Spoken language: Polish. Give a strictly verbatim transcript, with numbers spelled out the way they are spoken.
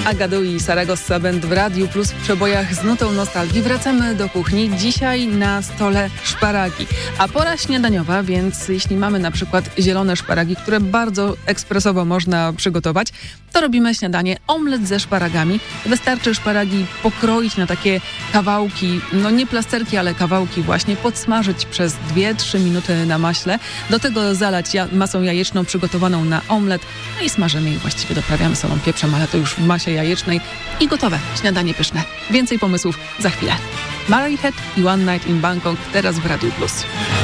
Agadu i Saragossa Band w Radiu Plus w przebojach z nutą nostalgii. Wracamy do kuchni. Dzisiaj na stole szparagi. A pora śniadaniowa, więc jeśli mamy na przykład zielone szparagi, które bardzo ekspresowo można przygotować, to robimy śniadanie omlet ze szparagami. Wystarczy szparagi pokroić na takie kawałki, no nie plasterki, ale kawałki właśnie, podsmażyć przez dwie trzy minuty na maśle. Do tego zalać ja- masą jajeczną przygotowaną na omlet. No i smażymy i właściwie doprawiamy solą, pieprzem, ale to już w masie jajecznej i gotowe. Śniadanie pyszne. Więcej pomysłów za chwilę. Mary Head i One Night in Bangkok teraz w Radiu Plus.